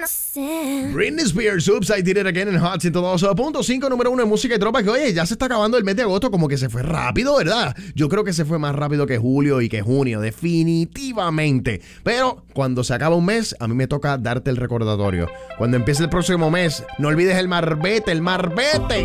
Britney Spears, Oops, I Did It Again en Hot 102.5, número 1 en música y tropa. Que oye, ya se está acabando el mes de agosto, como que se fue rápido, ¿verdad? Yo creo que se fue más rápido que julio y que junio, definitivamente. Pero cuando se acaba un mes, a mí me toca darte el recordatorio. Cuando empiece el próximo mes, no olvides el marbete, el marbete.